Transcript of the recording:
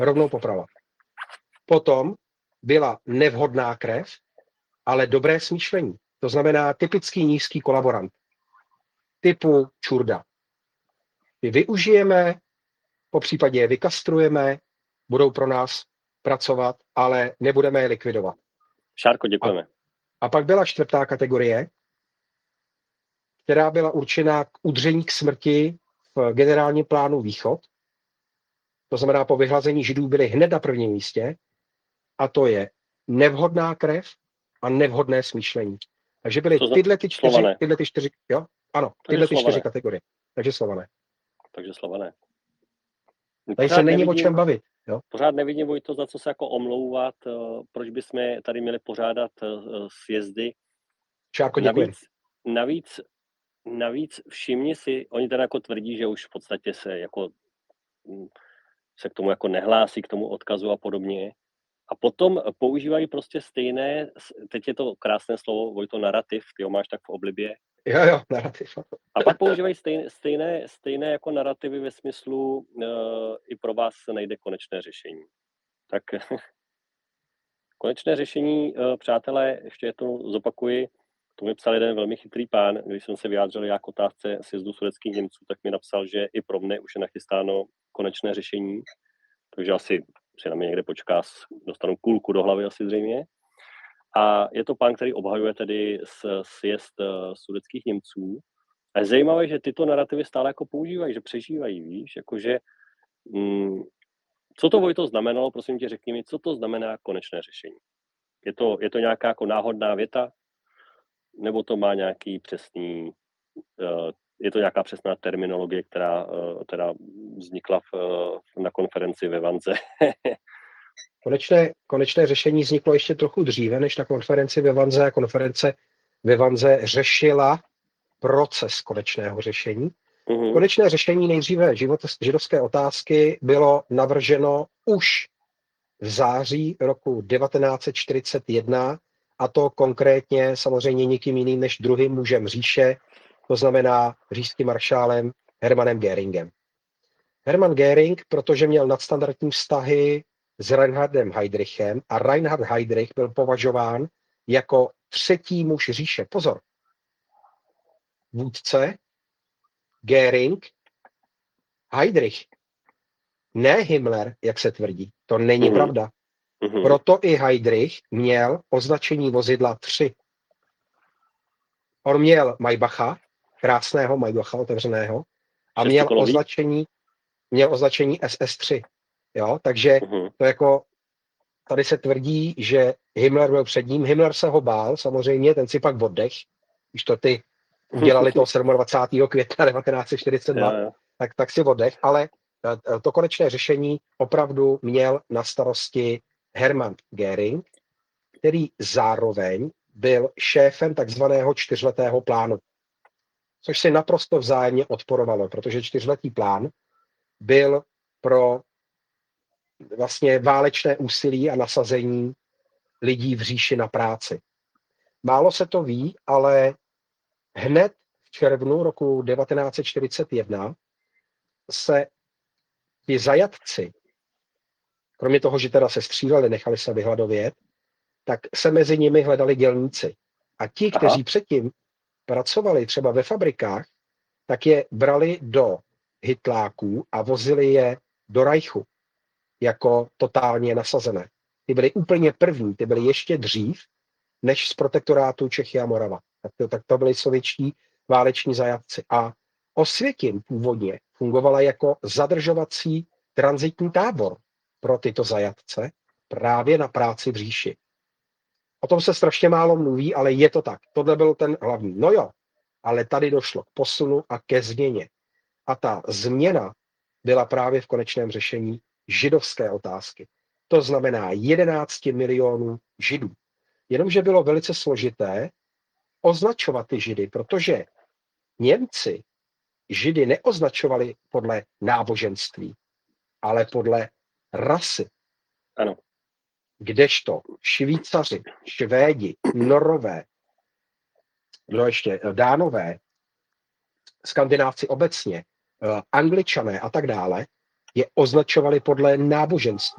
rovnou poprava. Potom byla nevhodná krev, ale dobré smýšlení. To znamená typický nízký kolaborant. Typu čurda. My využijeme, popřípadě je vykastrujeme, budou pro nás pracovat, ale nebudeme je likvidovat. Šárko, děkujeme. A pak byla čtvrtá kategorie, která byla určená k udření k smrti v generálním plánu Východ. To znamená, po vyhlazení Židů byli hned na prvním místě, a to je nevhodná krev a nevhodné smýšlení. Takže byly tyhle ty čtyři, jo? Ano, tyhle ty čtyři kategorie. Takže Slované. Tady se není o čem bavit. Jo? Pořád nevidím, Vojto, za co se jako omlouvat, proč bychom tady měli pořádat sjezdy. Čárko, děkuji. Navíc všimni si, oni teda jako tvrdí, že už v podstatě se k tomu jako nehlásí, k tomu odkazu a podobně. A potom používají prostě stejné, teď je to krásné slovo, Vojto, narrativ, ty ho máš tak v oblibě. Jo, narrativ. A pak používají stejné jako narrativy ve smyslu, i pro vás se najde konečné řešení. Tak konečné řešení, přátelé, ještě to zopakuji, to mi psal jeden velmi chytrý pán, když jsem se vyjádřil já k otázce sjezdu sudetských Němců, tak mi napsal, že i pro mne už je nachystáno konečné řešení, takže asi si na mě někde počká, dostanu kulku do hlavy asi zřejmě. A je to pán, který obhajuje tedy sjezd sudetských Němců. A je zajímavé, že tyto narrativy stále jako používají, že přežívají, víš, jakože co to, Vojto, znamenalo, prosím tě, řekni mi, co to znamená konečné řešení. Je to nějaká jako náhodná věta, nebo to má nějaký přesný, je to nějaká přesná terminologie, která teda vznikla na konferenci ve Vanze? Konečné řešení vzniklo ještě trochu dříve, než na konferenci ve Vanze. A konference ve Vanze řešila proces konečného řešení. Uhum. Konečné řešení nejdříve židovské otázky bylo navrženo už v září roku 1941, a to konkrétně samozřejmě nikým jiným než druhým mužem říše, to znamená říšským maršálem Hermannem Göringem. Hermann Göring, protože měl nadstandardní vztahy s Reinhardem Heydrichem, a Reinhard Heydrich byl považován jako třetí muž říše. Pozor. Vůdce, Göring, Heydrich. Ne Himmler, jak se tvrdí. To není pravda. Proto i Heydrich měl označení vozidla 3. On měl Maybacha, krásného Maybacha otevřeného, a měl označení SS3. Jo, takže to jako tady se tvrdí, že Himmler byl před ním. Himmler se ho bál, samozřejmě, ten si pak oddech, když to ty udělali toho 27. května 1942, tak si oddech, ale to konečné řešení opravdu měl na starosti Hermann Göring, který zároveň byl šéfem takzvaného 4letého plánu, což si naprosto vzájemně odporovalo, protože 4letý plán byl pro vlastně válečné úsilí a nasazení lidí v říši na práci. Málo se to ví, ale hned v červnu roku 1941 se ti zajatci, kromě toho, že teda se stříleli, nechali se vyhladovět, tak se mezi nimi hledali dělníci. A ti, kteří předtím pracovali třeba ve fabrikách, tak je brali do hytláků a vozili je do Reichu jako totálně nasazené. Ty byly úplně první, ty byly ještě dřív, než z protektorátu Čechy a Morava. Tak to byli sovětští váleční zajatci. A Osvětim původně fungovala jako zadržovací tranzitní tábor pro tyto zajatce právě na práci v říši. O tom se strašně málo mluví, ale je to tak. Tohle byl ten hlavní. No jo, ale tady došlo k posunu a ke změně. A ta změna byla právě v konečném řešení židovské otázky. To znamená 11 milionů Židů. Jenomže bylo velice složité označovat ty Židy, protože Němci Židy neoznačovali podle náboženství, ale podle rasy. Ano. Kdežto Švýcaři, Švédi, Norové, Dánové, Skandinávci obecně, Angličané a tak dále, je označovali podle náboženství.